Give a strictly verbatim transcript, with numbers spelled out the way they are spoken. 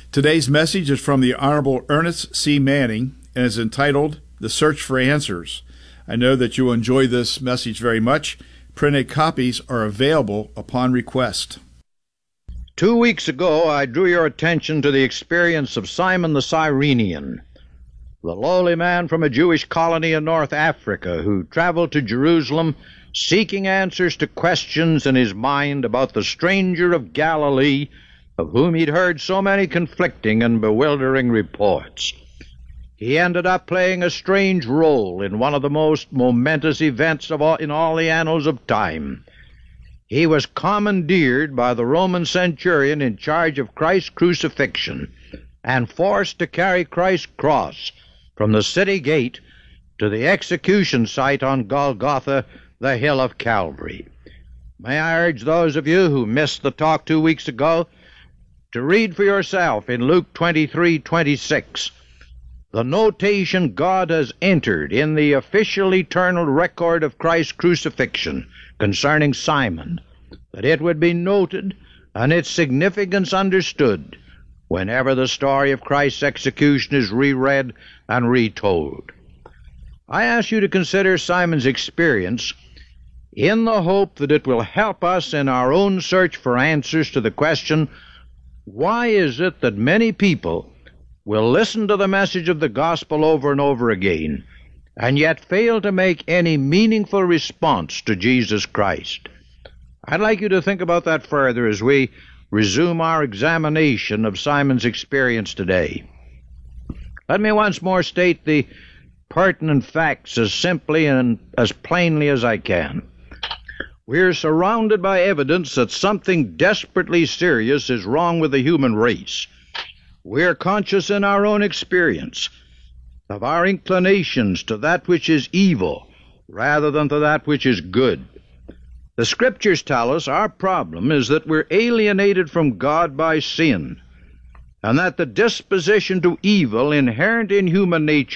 Today's message is from the Honorable Ernest C. Manning and is entitled The Search for Answers. I know that you will enjoy this message very much. Printed copies are available upon request. Two weeks ago, I drew your attention to the experience of Simon the Cyrenian, the lowly man from a Jewish colony in North Africa who traveled to Jerusalem seeking answers to questions in his mind about the stranger of Galilee, of whom he'd heard so many conflicting and bewildering reports. He ended up playing a strange role in one of the most momentous events of all, in all the annals of time. He was commandeered by the Roman centurion in charge of Christ's crucifixion and forced to carry Christ's cross from the city gate to the execution site on Golgotha, the hill of Calvary. May I urge those of you who missed the talk two weeks ago to read for yourself in Luke twenty-three twenty-six the notation God has entered in the official eternal record of Christ's crucifixion concerning Simon, that it would be noted and its significance understood whenever the story of Christ's execution is reread and retold. I ask you to consider Simon's experience in the hope that it will help us in our own search for answers to the question, why is it that many people will listen to the message of the gospel over and over again and yet fail to make any meaningful response to Jesus Christ? I'd like you to think about that further as we resume our examination of Simon's experience today. Let me once more state the pertinent facts as simply and as plainly as I can. We're surrounded by evidence that something desperately serious is wrong with the human race. We're conscious in our own experience of our inclinations to that which is evil rather than to that which is good. The Scriptures tell us our problem is that we're alienated from God by sin, and that the disposition to evil inherent in human nature